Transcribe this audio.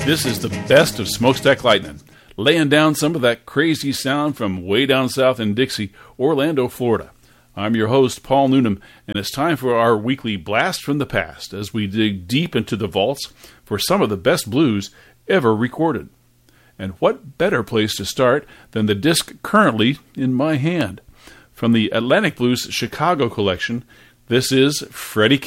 This is the best of Smokestack Lightning, laying down some of that crazy sound from way down south in Dixie, Orlando, Florida. I'm your host, Paul Noonan, and it's time for our weekly Blast from the Past as we dig deep into the vaults for some of the best blues ever recorded. And what better place to start than the disc currently in my hand? From the Atlantic Blues Chicago collection, this is Freddie